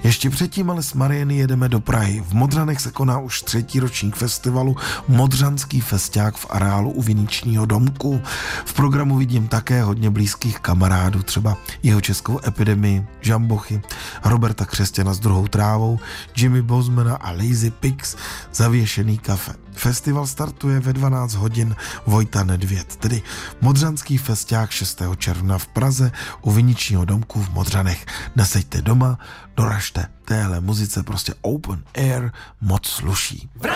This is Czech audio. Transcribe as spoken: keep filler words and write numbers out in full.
Ještě předtím ale s Mariany jedeme do Prahy. V Modřanech se koná už třetí ročník festivalu Modřanský festiák v areálu u Viničního domku. V programu vidím také hodně blízkých kamarádů, třeba jeho českou epidemii, Žambochy, Roberta Křesťana s druhou trávou, Jimmy Bosmana a Lazy Pigs, Zavěšený kafe. Festival startuje ve dvanáct hodin Vojta Nedvěd, tedy Modřanský festiák šestého června v Praze u Viničního domku v Modřanech. Neseďte doma, doražte, téhle muzice prostě open air moc sluší.